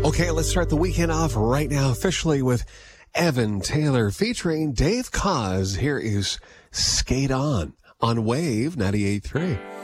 Okay, let's start the weekend off right now officially with Evan Taylor featuring Dave Koz. Here is Skate On Wave 98.3.